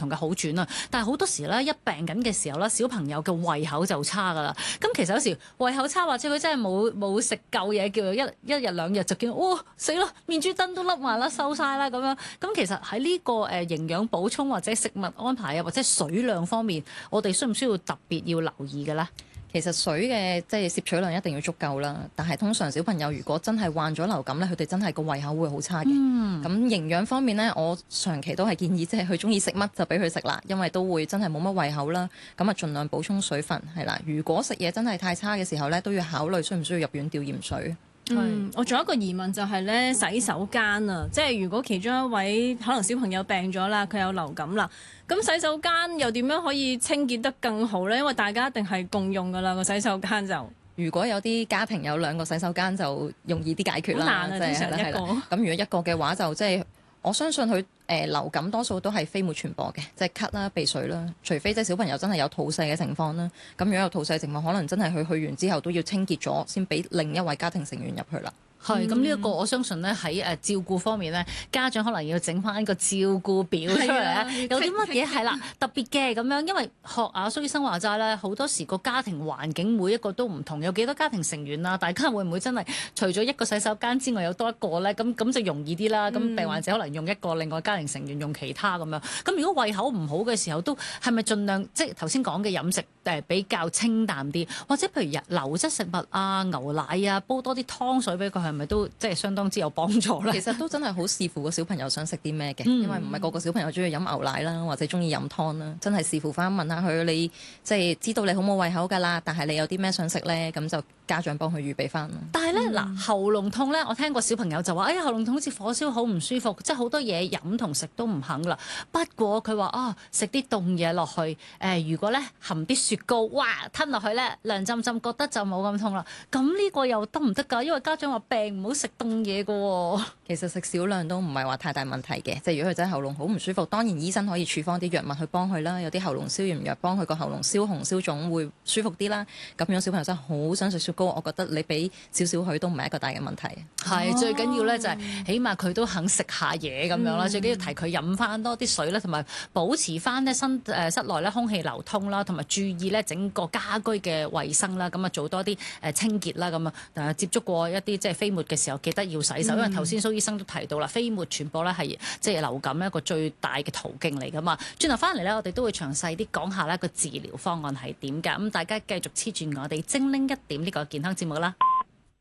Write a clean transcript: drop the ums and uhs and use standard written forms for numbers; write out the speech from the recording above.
同嘅好轉啊。但係好多時咧，一病緊嘅時候咧，小朋友嘅胃口就差噶啦。咁其實有時胃口差，或者佢真係冇食夠嘢，叫做一日兩日就見哇死啦，面珠燈都甩埋啦，瘦晒啦咁樣。咁其實喺呢個營養補充或者食物安排啊，或者水量方面，我哋需唔需要特別要留意嘅咧？ 其實水嘅即係攝取量一定要足夠啦，但係通常小朋友如果真係患咗流感咧，佢哋真係個胃口會好差嘅。咁營養方面呢，我長期都係建議即係佢中意食乜就俾佢食啦，因為都會真係冇乜胃口啦。咁啊，盡量補充水分係啦。如果食嘢真係太差嘅時候呢，都要考慮需唔需要入院吊鹽水。 我仲有一個疑問就係咧，洗手間啊，即係如果其中一位可能小朋友病咗啦，佢有流感啦，咁洗手間又點樣可以清潔得更好呢？因為大家一定係共用噶啦，個洗手間就。 如果有啲家庭有兩個洗手間就容易啲解決啦。 好難啊，通常一個。 咁如果一個嘅話就即係我相信佢流感多數都係飛沫傳播嘅，即係咳啦、鼻水啦，除非即係小朋友真係有肚瀉嘅情況啦。咁如果有肚瀉嘅情況，可能真係佢去完之後都要清潔咗，先俾另一位家庭成員入去啦。 係咁，呢一個我相信咧喺照顧方面咧，家長可能要整翻個照顧表出嚟咧，有啲乜嘢係啦特別嘅咁樣，因為學阿蘇醫生話齋咧，好多時個家庭環境每一個都唔同，有幾多家庭成員啊？大家會唔會真係除咗一個洗手間之外有多一個咧？咁就容易啲啦。咁病患者可能用一個，另外家庭成員用其他咁樣。咁如果胃口唔好嘅時候，都係咪盡量即係頭先講嘅飲食比較清淡啲，或者譬如流質食物啊、牛奶啊，煲多啲湯水俾佢，係咪都即係相當之有幫助咧？ 其實都真係好視乎個小朋友想食啲咩嘅，因為唔係個個小朋友中意飲牛奶啦，或者中意飲湯啦，真係視乎翻問下佢，你即係知道你好冇胃口㗎啦，但係你有啲咩想食咧，咁就家長幫佢預備翻。 但係咧嗱，喉嚨痛咧，我聽過小朋友就話：哎呀，喉嚨痛好似火燒，好唔舒服，即係好多嘢飲同食都唔肯啦。不過佢話食啲凍嘢落去，如果咧含啲雪糕，哇，吞落去咧涼浸浸，覺得就冇咁痛啦。咁呢個又得唔得㗎？因為家長話病唔好食凍嘢㗎喎。 其實食少量都唔係話太大問題嘅，即係如果佢真係喉嚨好唔舒服，當然醫生可以處方啲藥物去幫佢啦，有啲喉嚨消炎藥幫佢個喉嚨消紅消腫會舒服啲啦。咁樣小朋友真係好想食雪糕，我覺得你俾少少佢都唔係一個大嘅問題。 係最緊要咧就係起碼佢都肯食下嘢咁樣啦，最緊要提佢飲翻多啲水啦，同埋保持翻咧室內咧空氣流通啦，同埋注意咧整個家居嘅衛生啦，咁啊做多啲清潔啦，咁啊接觸過一啲即係飛沫嘅時候記得要洗手，因為頭先蘇醫生都提到啦，飛沫傳播咧係即係流感一個最大嘅途徑嚟噶嘛。轉頭翻嚟咧，我哋都會詳細啲講下呢個治療方案係點㗎，咁大家繼續黐住我哋精靈一點呢個健康節目啦。